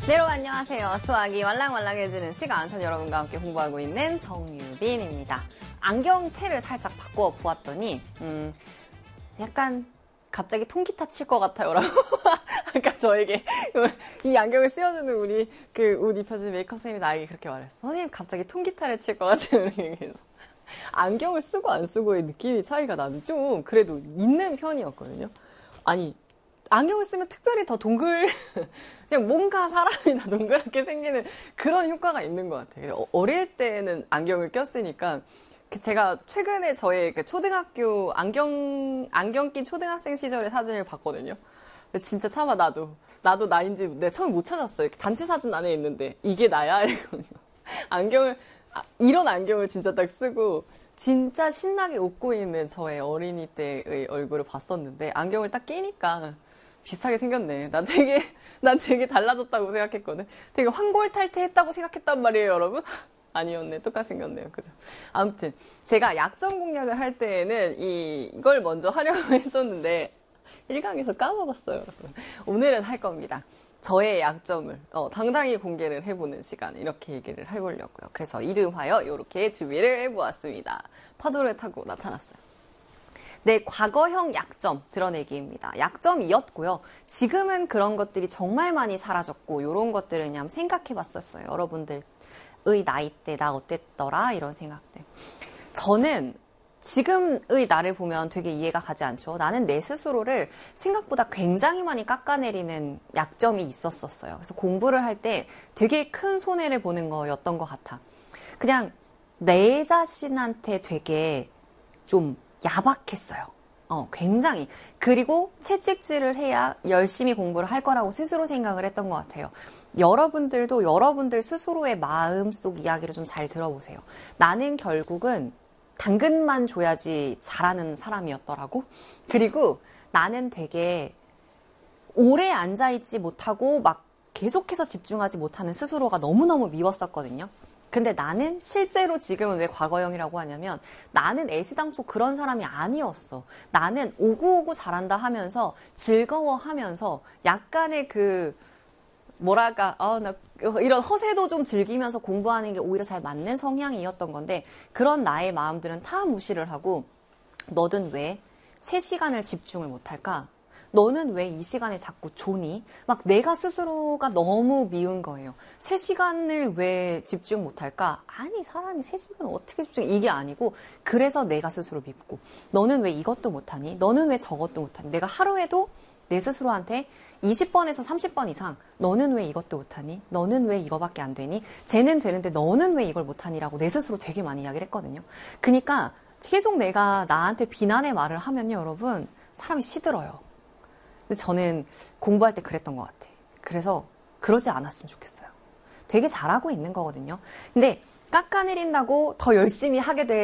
네, 여러분 안녕하세요. 수학이 말랑말랑해지는 시간, 전 여러분과 함께 공부하고 있는 정유빈입니다. 안경테를 살짝 바꿔 보았더니 약간 갑자기 통기타 칠 것 같아요, 라고. 아까 저에게 이 안경을 씌워주는 우리 옷 입혀준 메이크업 선생님이 나에게 그렇게 말했어. 선생님 갑자기 통기타를 칠 것 같아요. 이렇게 얘기해서. 안경을 쓰고 안 쓰고의 느낌이 차이가 나는 좀 그래도 있는 편이었거든요. 아니, 안경을 쓰면 특별히 더 그냥 뭔가 사람이 다 동그랗게 생기는 그런 효과가 있는 것 같아요. 어릴 때는 안경을 꼈으니까, 제가 최근에 저의 초등학교 안경 낀 초등학생 시절의 사진을 봤거든요. 근데 진짜 차마 나도 나인지 내가 처음에 못 찾았어요. 이렇게 단체 사진 안에 있는데, 이게 나야? 이러거든요. 이런 안경을 진짜 딱 쓰고, 진짜 신나게 웃고 있는 저의 어린이 때의 얼굴을 봤었는데, 안경을 딱 끼니까, 비슷하게 생겼네. 난 되게 달라졌다고 생각했거든. 되게 환골탈태했다고 생각했단 말이에요, 여러분. 아니었네. 똑같이 생겼네요. 그죠? 아무튼 제가 약점 공략을 할 때에는 이걸 먼저 하려고 했었는데 1강에서 까먹었어요, 여러분. 오늘은 할 겁니다. 저의 약점을 당당히 공개를 해보는 시간, 이렇게 얘기를 해보려고요. 그래서 이름하여 이렇게 준비를 해보았습니다. 파도를 타고 나타났어요. 네, 과거형 약점 드러내기입니다. 약점이었고요. 지금은 그런 것들이 정말 많이 사라졌고, 이런 것들을 그냥 생각해 봤었어요. 여러분들의 나이 때 나 어땠더라? 이런 생각들. 저는 지금의 나를 보면 되게 이해가 가지 않죠. 나는 내 스스로를 생각보다 굉장히 많이 깎아내리는 약점이 있었어요. 그래서 공부를 할 때 되게 큰 손해를 보는 거였던 것 같아. 그냥 내 자신한테 되게 좀 야박했어요. 굉장히. 그리고 채찍질을 해야 열심히 공부를 할 거라고 스스로 생각을 했던 것 같아요. 여러분들도 여러분들 스스로의 마음속 이야기를 좀 잘 들어보세요. 나는 결국은 당근만 줘야지 잘하는 사람이었더라고. 그리고 나는 되게 오래 앉아있지 못하고 막 계속해서 집중하지 못하는 스스로가 너무너무 미웠었거든요. 근데 나는 실제로 지금은 왜 과거형이라고 하냐면, 나는 애시당초 그런 사람이 아니었어. 나는 오구오구 잘한다 하면서 즐거워하면서 약간의 나 이런 허세도 좀 즐기면서 공부하는 게 오히려 잘 맞는 성향이었던 건데, 그런 나의 마음들은 다 무시를 하고, 너는 왜 3시간을 집중을 못할까? 너는 왜 이 시간에 자꾸 조니? 막 내가 스스로가 너무 미운 거예요. 3시간을 왜 집중 못할까? 아니, 사람이 3시간을 어떻게 이게 아니고, 그래서 내가 스스로 밉고, 너는 왜 이것도 못하니? 너는 왜 저것도 못하니? 내가 하루에도 내 스스로한테 20번에서 30번 이상 너는 왜 이것도 못하니? 너는 왜 이거밖에 안 되니? 쟤는 되는데 너는 왜 이걸 못하니? 라고 내 스스로 되게 많이 이야기를 했거든요. 그러니까 계속 내가 나한테 비난의 말을 하면요, 여러분, 사람이 시들어요. 근데 저는 공부할 때 그랬던 것 같아. 그래서 그러지 않았으면 좋겠어요. 되게 잘하고 있는 거거든요. 근데 깎아내린다고 더 열심히 하게 돼.